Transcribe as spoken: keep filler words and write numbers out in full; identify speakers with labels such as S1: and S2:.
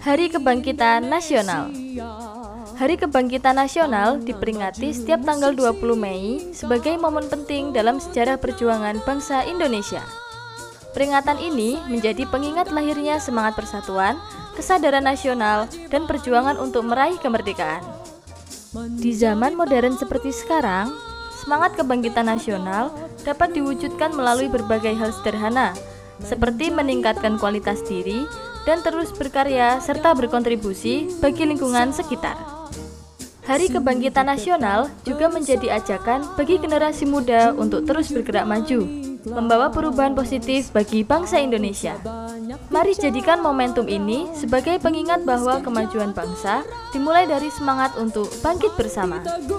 S1: Hari Kebangkitan Nasional. Hari Kebangkitan Nasional diperingati setiap tanggal dua puluh Mei sebagai momen penting dalam sejarah perjuangan bangsa Indonesia. Peringatan ini menjadi pengingat lahirnya semangat persatuan, kesadaran nasional, dan perjuangan untuk meraih kemerdekaan. Di zaman modern seperti sekarang, semangat kebangkitan nasional dapat diwujudkan melalui berbagai hal sederhana, seperti meningkatkan kualitas diri dan terus berkarya serta berkontribusi bagi lingkungan sekitar. Hari Kebangkitan Nasional juga menjadi ajakan bagi generasi muda untuk terus bergerak maju, membawa perubahan positif bagi bangsa Indonesia. Mari jadikan momentum ini sebagai pengingat bahwa kemajuan bangsa dimulai dari semangat untuk bangkit bersama.